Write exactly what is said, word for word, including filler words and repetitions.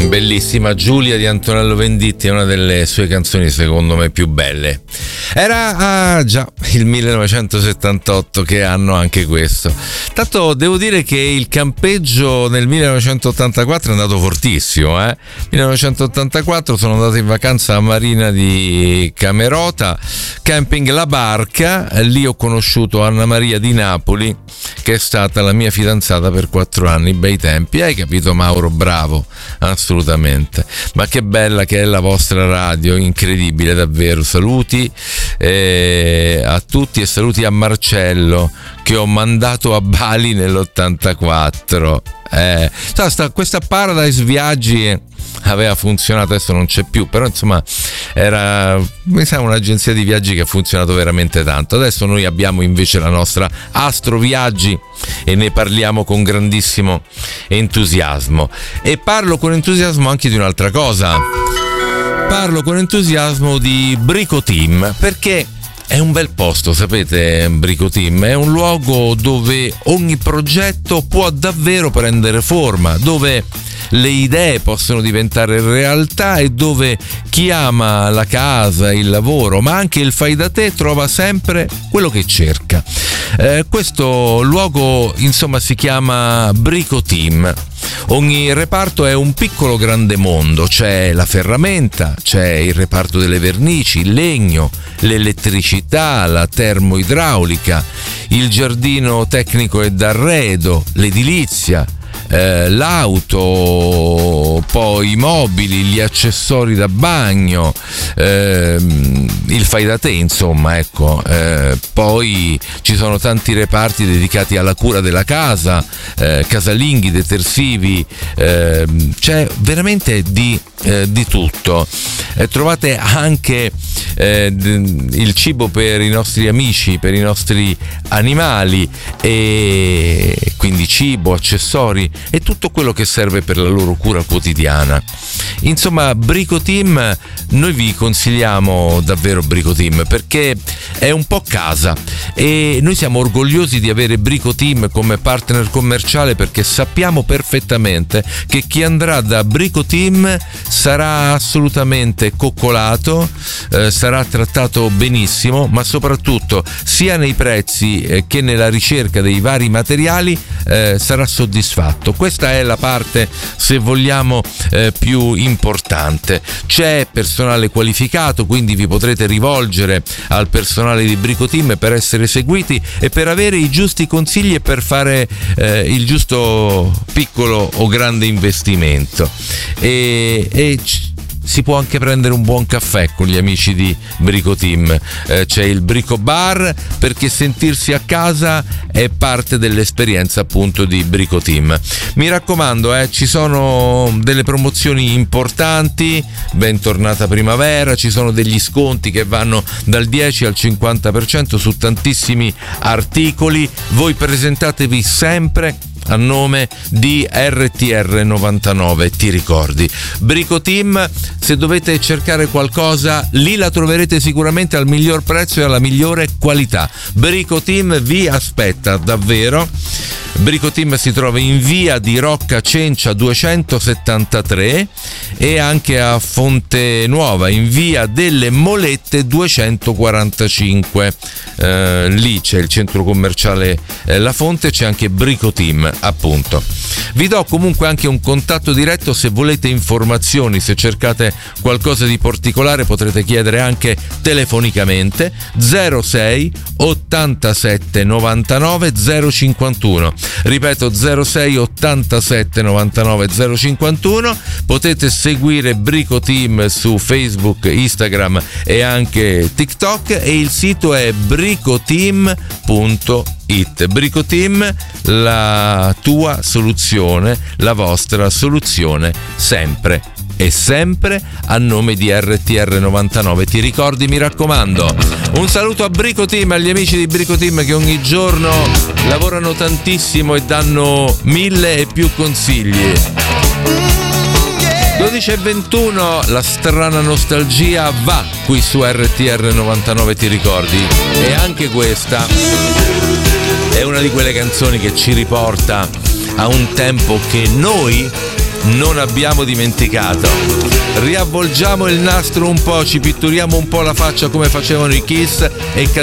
Bellissima Giulia di Antonello Venditti, è una delle sue canzoni secondo me più belle. Era ah, già il millenovecentosettantotto, che anno anche questo. Tanto devo dire che il campeggio nel millenovecentottantaquattro è andato fortissimo, eh? millenovecentottantaquattro sono andato in vacanza a Marina di Camerota, camping La Barca. Lì ho conosciuto Anna Maria di Napoli, che è stata la mia fidanzata per quattro anni, bei tempi. Hai capito, Mauro? Bravo, assolutamente. Ma che bella che è la vostra radio, incredibile davvero. Saluti eh, a tutti e saluti a Marcello, che ho mandato a Bali nell'ottantaquattro. Eh, sta, sta, questa Paradise Viaggi aveva funzionato, adesso non c'è più, però insomma era, mi sa, un'agenzia di viaggi che ha funzionato veramente tanto. Adesso noi abbiamo invece la nostra Astro Viaggi e ne parliamo con grandissimo entusiasmo. E parlo con entusiasmo anche di un'altra cosa. Parlo con entusiasmo di Brico Team, perché è un bel posto, sapete, Brico Team è un luogo dove ogni progetto può davvero prendere forma, dove le idee possono diventare realtà e dove chi ama la casa, il lavoro, ma anche il fai da te, trova sempre quello che cerca. Eh, questo luogo, insomma, si chiama Brico Team. Ogni reparto è un piccolo grande mondo, c'è la ferramenta, c'è il reparto delle vernici, il legno, l'elettricità, la termoidraulica, il giardino tecnico ed arredo, l'edilizia, eh, l'auto, poi i mobili, gli accessori da bagno, eh, il fai da te, insomma, ecco. Eh, poi ci sono tanti reparti dedicati alla cura della casa, eh, casalinghi, detersivi, eh, c'è veramente di, eh, di tutto. Eh, trovate anche eh, il cibo per i nostri amici, per i nostri animali, e quindi cibo, accessori e tutto quello che serve per la loro cura quotidiana. Insomma, Brico Team, noi vi consigliamo davvero Brico Team perché è un po' casa, e noi siamo orgogliosi di avere Brico Team come partner commerciale, perché sappiamo perfettamente che chi andrà da Brico Team sarà assolutamente coccolato, eh, sarà trattato benissimo, ma soprattutto sia nei prezzi eh, che nella ricerca dei vari materiali eh, sarà soddisfatto. Questa è la parte, se vogliamo, eh, più importante. C'è personale qualificato, quindi vi potrete rivolgere al personale di Brico Team per essere seguiti e per avere i giusti consigli e per fare eh, il giusto piccolo o grande investimento. E, e c- si può anche prendere un buon caffè con gli amici di Brico Team. Eh, c'è il Brico Bar, perché sentirsi a casa è parte dell'esperienza appunto di Brico Team. Mi raccomando, eh, ci sono delle promozioni importanti, bentornata primavera, ci sono degli sconti che vanno dal dieci al cinquanta per cento su tantissimi articoli. Voi presentatevi sempre a nome di R T R novantanove, ti ricordi? Brico Team, se dovete cercare qualcosa, lì la troverete sicuramente al miglior prezzo e alla migliore qualità. Brico Team vi aspetta davvero. Brico Team si trova in via di Rocca Cencia duecentosettantatré e anche a Fonte Nuova in via delle Molette duecentoquarantacinque. Eh, lì c'è il centro commerciale eh, La Fonte, c'è anche Brico Team, appunto. Vi do comunque anche un contatto diretto se volete informazioni, se cercate qualcosa di particolare potrete chiedere anche telefonicamente. Zero sei ottantasette novantanove zero cinquantuno, ripeto zero sei ottantasette novantanove zero cinquantuno. Potete seguire Brico Team su Facebook, Instagram e anche TikTok, e il sito è bricoteam punto it. Brico Team, la tua soluzione, la vostra soluzione, sempre e sempre a nome di R T R novantanove. Ti ricordi, mi raccomando. Un saluto a Brico Team, agli amici di Brico Team che ogni giorno lavorano tantissimo e danno mille e più consigli. dodici e ventuno, la strana nostalgia va qui su R T R novantanove, ti ricordi? E anche questa è una di quelle canzoni che ci riporta a un tempo che noi non abbiamo dimenticato. Riavvolgiamo il nastro un po', ci pitturiamo un po' la faccia come facevano i Kiss e